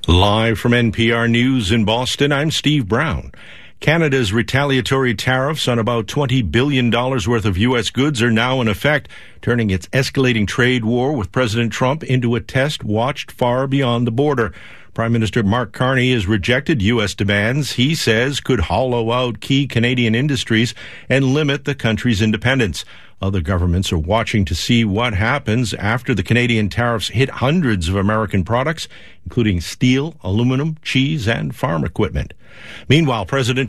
Live from NPR News in Boston, I'm Steve Brown. Canada's retaliatory tariffs on about $20 billion worth of U.S. goods are now in effect, turning its escalating trade war with President Trump into a test watched far beyond the border. Prime Minister Mark Carney has rejected U.S. demands he says could hollow out key Canadian industries and limit the country's independence. Other governments are watching to see what happens after the Canadian tariffs hit hundreds of American products, including steel, aluminum, cheese, and farm equipment. Meanwhile, President